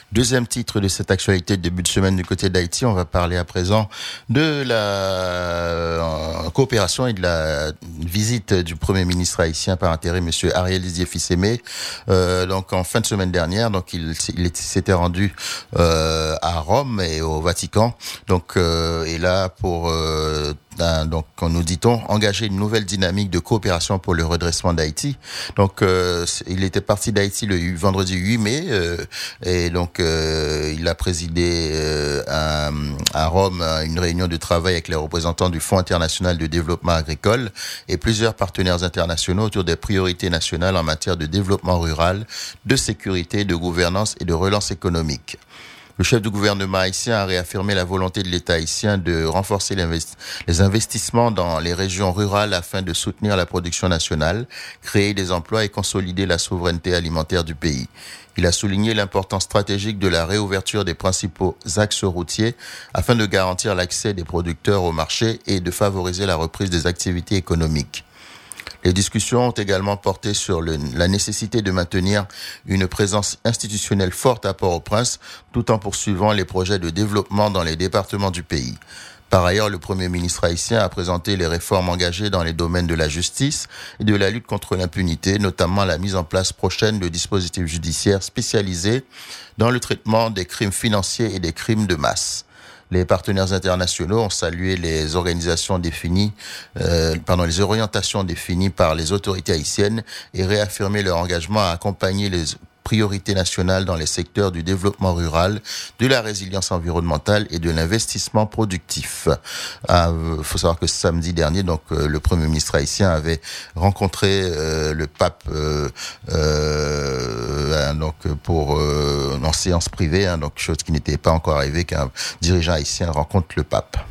Deuxième titre de cette actualité de début de semaine du côté d'Haïti. On va parler à présent de la coopération et de la visite du Premier ministre haïtien par intérim, Monsieur Ariel Didier Fils-Aimé. Donc en fin de semaine dernière, donc il s'était rendu à Rome et au Vatican. Donc et là pour donc, nous dit-on, engager une nouvelle dynamique de coopération pour le redressement d'Haïti. Donc, il était parti d'Haïti le vendredi 8 mai, et donc il a présidé à Rome une réunion de travail avec les représentants du Fonds international de développement agricole et plusieurs partenaires internationaux autour des priorités nationales en matière de développement rural, de sécurité, de gouvernance et de relance économique. Le chef du gouvernement haïtien a réaffirmé la volonté de l'État haïtien de renforcer les investissements dans les régions rurales afin de soutenir la production nationale, créer des emplois et consolider la souveraineté alimentaire du pays. Il a souligné l'importance stratégique de la réouverture des principaux axes routiers afin de garantir l'accès des producteurs au marché et de favoriser la reprise des activités économiques. Les discussions ont également porté sur la nécessité de maintenir une présence institutionnelle forte à Port-au-Prince, tout en poursuivant les projets de développement dans les départements du pays. Par ailleurs, le Premier ministre haïtien a présenté les réformes engagées dans les domaines de la justice et de la lutte contre l'impunité, notamment la mise en place prochaine de dispositifs judiciaires spécialisés dans le traitement des crimes financiers et des crimes de masse. Les partenaires internationaux ont salué les orientations définies par les autorités haïtiennes et réaffirmé leur engagement à accompagner les priorités nationales dans les secteurs du développement rural, de la résilience environnementale et de l'investissement productif. Faut savoir que samedi dernier, donc le Premier ministre haïtien avait rencontré le pape donc pour en séance privée, donc chose qui n'était pas encore arrivée qu'un dirigeant haïtien rencontre le pape.